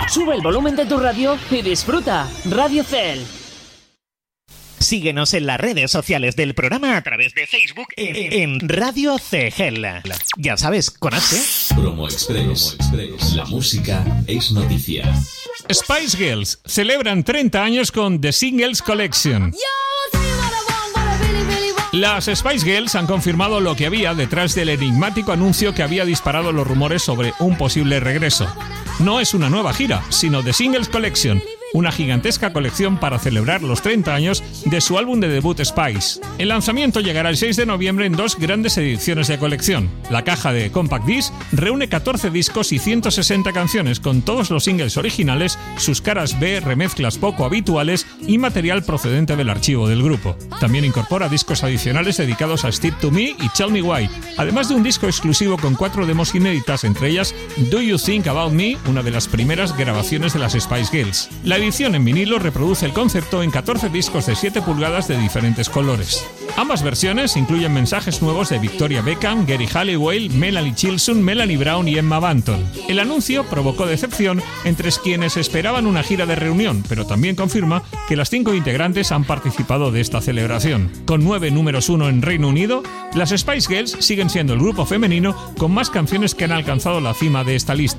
Sube el volumen de tu radio y disfruta. Radio Cel. Síguenos en las redes sociales del programa a través de Facebook en Radio CGEL. Ya sabes, con H. Promo Express. La música es noticia. Spice Girls celebran 30 años con The Singles Collection. Las Spice Girls han confirmado lo que había detrás del enigmático anuncio que había disparado los rumores sobre un posible regreso. No es una nueva gira, sino The Singles Collection, una gigantesca colección para celebrar los 30 años de su álbum de debut Spice. El lanzamiento llegará el 6 de noviembre en 2 grandes ediciones de colección. La caja de Compact Disc reúne 14 discos y 160 canciones con todos los singles originales, sus caras B, remezclas poco habituales y material procedente del archivo del grupo. También incorpora discos adicionales dedicados a Stick to Me y Tell Me Why, además de un disco exclusivo con 4 demos inéditas, entre ellas Do You Think About Me, una de las primeras grabaciones de las Spice Girls. La edición en vinilo reproduce el concepto en 14 discos de 7 pulgadas de diferentes colores. Ambas versiones incluyen mensajes nuevos de Victoria Beckham, Geri Halliwell, Melanie Chilson, Melanie Brown y Emma Bunton. El anuncio provocó decepción entre quienes esperaban una gira de reunión, pero también confirma que las 5 integrantes han participado de esta celebración. Con 9 números 1 en Reino Unido, las Spice Girls siguen siendo el grupo femenino con más canciones que han alcanzado la cima de esta lista.